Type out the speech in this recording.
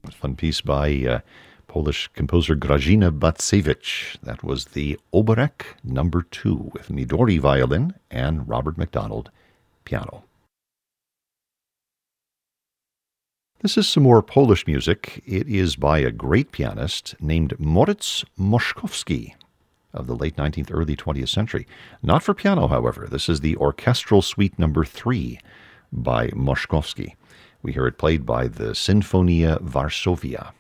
Fun piece by Polish composer Grażyna Bacewicz. That was the Oberek No. 2 with Midori violin and Robert McDonald piano. This is some more Polish music. It is by a great pianist named Moritz Moszkowski of the late 19th, early 20th century. Not for piano, however. This is the Orchestral Suite No. 3 by Moszkowski. We hear it played by the Sinfonia Varsovia.